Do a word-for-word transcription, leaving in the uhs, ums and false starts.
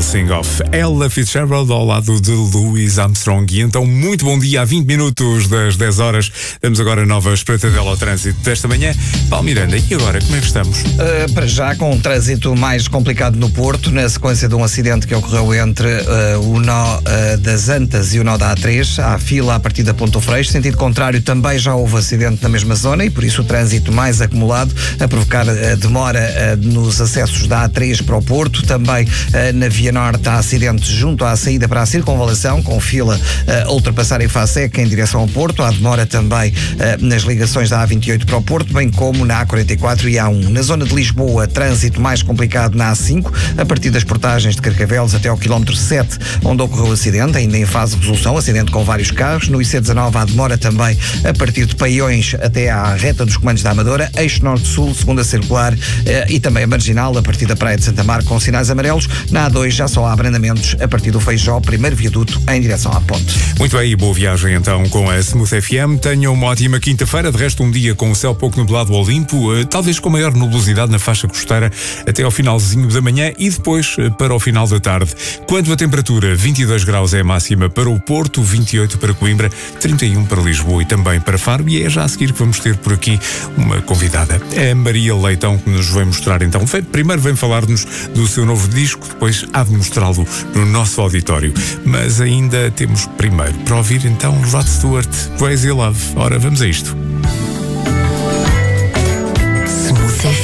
Will Sing Off. Ella Fitzgerald ao lado de Louis Armstrong. E então, muito bom dia, há vinte minutos das dez horas. Damos agora nova espreitadela ao trânsito desta manhã. Paulo Miranda, e agora, como é que estamos? Uh, para já, com um trânsito mais complicado no Porto, na sequência de um acidente que ocorreu entre uh, o nó uh, das Antas e o nó da A três. Há fila a partir da Ponto Freixo. Sentido contrário, também já houve acidente na mesma zona e por isso o trânsito mais acumulado a provocar uh, demora uh, nos acessos da A três para o Porto. Também uh, na Via Norte há acidentes junto à saída para a circunvalação, com fila uh, a ultrapassar em Faceca em direção ao Porto. Há demora também uh, nas ligações da A vinte e oito para o Porto, bem como na A quarenta e quatro e A um. Na zona de Lisboa, trânsito mais complicado na A cinco, a partir das portagens de Carcavelos até ao quilómetro sete, onde ocorreu o acidente, ainda em fase de resolução, acidente com vários carros. No I C dezanove há demora também a partir de Paiões até à reta dos comandos da Amadora, eixo norte-sul, segunda circular uh, e também a marginal a partir da Praia de Santa Mar com sinais amarelos. Na A dois já só há abrandamentos a partir do Feijó, primeiro viaduto em direção à ponte. Muito bem, e boa viagem então com a Smooth F M. Tenham uma ótima quinta-feira, de resto um dia com o céu pouco nublado ao limpo, uh, talvez com maior nebulosidade na faixa costeira até ao finalzinho da manhã e depois uh, para o final da tarde. Quanto à temperatura, vinte e dois graus é a máxima para o Porto, vinte e oito para Coimbra, trinta e um para Lisboa e também para Faro. E é já a seguir que vamos ter por aqui uma convidada, é a Maria Leitão, que nos vai mostrar então. Primeiro vem falar-nos do seu novo disco, depois há de mostrá-lo no nosso auditório. Mas ainda temos primeiro para ouvir então Rod Stewart, Crazy Love. Ora, vamos a isto.